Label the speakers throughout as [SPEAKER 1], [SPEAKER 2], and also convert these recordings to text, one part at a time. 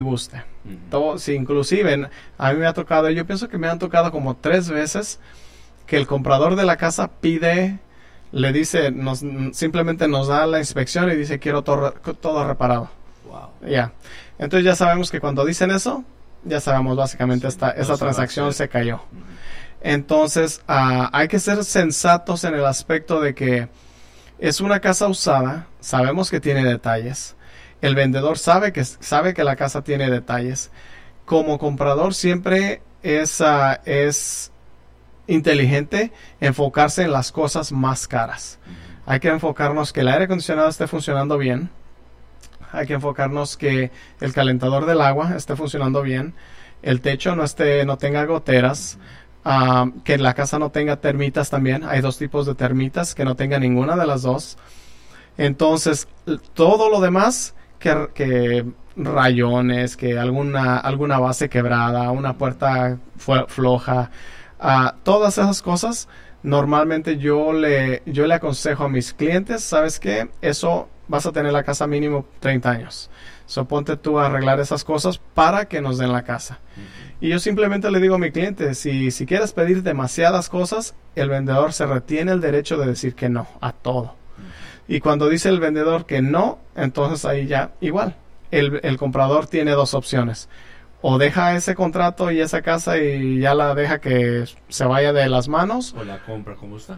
[SPEAKER 1] guste. Todo, si inclusive a mí me ha tocado, yo pienso que me han tocado como 3 veces que el comprador de la casa pide, le dice, simplemente nos da la inspección y dice quiero todo reparado.
[SPEAKER 2] Wow.
[SPEAKER 1] Ya. Entonces ya sabemos que cuando dicen eso, ya sabemos básicamente esa transacción se cayó. Entonces hay que ser sensatos en el aspecto de que es una casa usada, sabemos que tiene detalles. El vendedor sabe que la casa tiene detalles. Como comprador siempre es inteligente enfocarse en las cosas más caras. Hay que enfocarnos que el aire acondicionado esté funcionando bien. Hay que enfocarnos que el calentador del agua esté funcionando bien. El techo no tenga goteras. Que la casa no tenga termitas también. Hay 2 tipos de termitas, que no tenga ninguna de las 2. Entonces, todo lo demás, que rayones, que alguna base quebrada, una puerta floja, todas esas cosas, normalmente yo le aconsejo a mis clientes, ¿sabes qué? Eso vas a tener la casa mínimo 30 años. So, ponte tú a arreglar esas cosas para que nos den la casa. Y yo simplemente le digo a mi cliente, si quieres pedir demasiadas cosas, el vendedor se retiene el derecho de decir que no a todo. Y cuando dice el vendedor que no, entonces ahí ya igual. El comprador tiene 2 opciones. O deja ese contrato y esa casa y ya la deja que se vaya de las manos.
[SPEAKER 2] O la compra como está.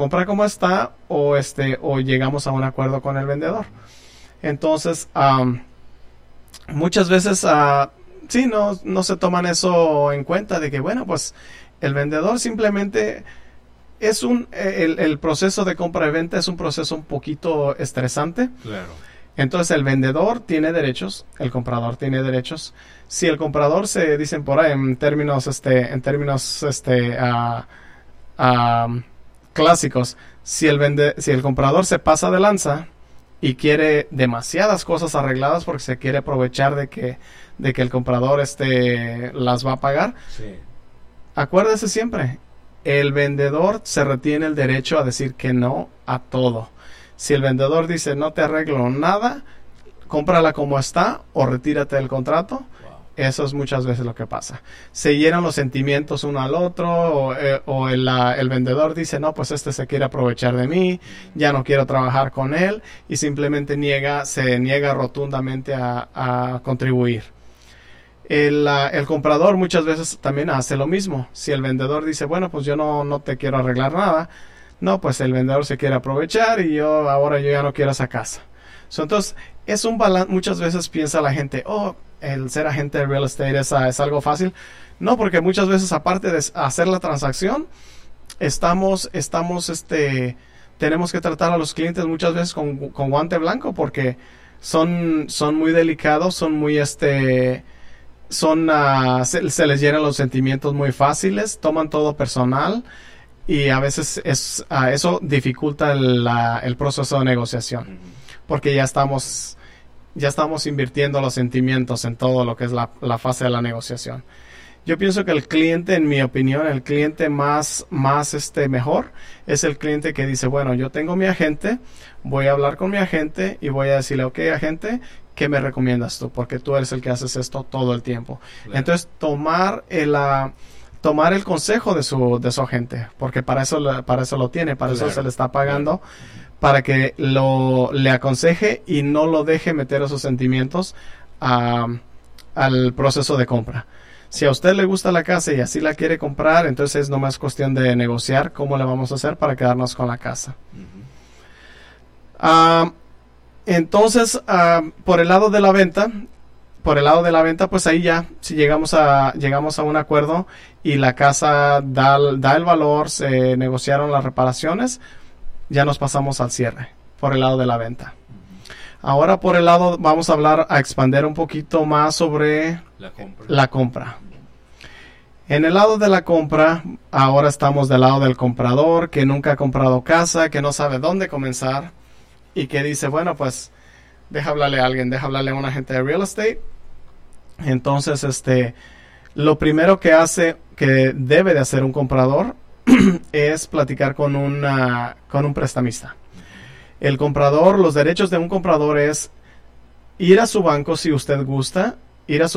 [SPEAKER 1] O llegamos a un acuerdo con el vendedor. Entonces, muchas veces sí, no se toman eso en cuenta de que, bueno, pues el vendedor simplemente el proceso de compra y venta es un proceso un poquito estresante.
[SPEAKER 2] Claro.
[SPEAKER 1] Entonces el vendedor tiene derechos, el comprador tiene derechos. Si el comprador se dicen por ahí en términos clásicos, si el comprador se pasa de lanza y quiere demasiadas cosas arregladas porque se quiere aprovechar de que el comprador las va a pagar,
[SPEAKER 2] sí.
[SPEAKER 1] Acuérdese siempre, el vendedor se retiene el derecho a decir que no a todo. Si el vendedor dice no te arreglo nada, cómprala como está o retírate del contrato.
[SPEAKER 2] Wow.
[SPEAKER 1] Eso es muchas veces lo que pasa. Se hieren los sentimientos uno al otro o el vendedor dice no, pues se quiere aprovechar de mí, ya no quiero trabajar con él y simplemente se niega rotundamente a contribuir. El comprador muchas veces también hace lo mismo. Si el vendedor dice, bueno, pues yo no te quiero arreglar nada, no, pues el vendedor se quiere aprovechar y ahora yo ya no quiero esa casa. Entonces, es un balance. Muchas veces piensa la gente, el ser agente de real estate es algo fácil. No, porque muchas veces, aparte de hacer la transacción, tenemos que tratar a los clientes muchas veces con guante blanco porque son muy delicados, son muy se les llenan los sentimientos muy fáciles, toman todo personal y a veces eso dificulta el proceso de negociación porque ya estamos invirtiendo los sentimientos en todo lo que es la fase de la negociación. Yo pienso que el cliente, en mi opinión, el cliente más mejor es el cliente que dice, bueno, yo tengo mi agente, voy a hablar con mi agente y voy a decirle, ok, agente, ¿qué me recomiendas tú? Porque tú eres el que haces esto todo el tiempo. Claro. Entonces, tomar el consejo de su agente, porque para eso lo tiene, para
[SPEAKER 2] claro.
[SPEAKER 1] eso se le está pagando, para que le aconseje y no lo deje meter esos sentimientos al proceso de compra. Si a usted le gusta la casa y así la quiere comprar, entonces es nomás cuestión de negociar cómo le vamos a hacer para quedarnos con la casa. Entonces, por el lado de la venta, pues ahí ya, si llegamos a un acuerdo y la casa da el valor, se negociaron las reparaciones, ya nos pasamos al cierre, por el lado de la venta. Ahora por el lado, vamos a expandir un poquito más sobre la compra. En el lado de la compra, ahora estamos del lado del comprador, que nunca ha comprado casa, que no sabe dónde comenzar, y que dice, bueno, pues, deja hablarle a alguien, deja hablarle a un agente de real estate. Entonces, lo primero que debe de hacer un comprador, es platicar con un prestamista. Los derechos de un comprador es ir a su banco si usted gusta ir a su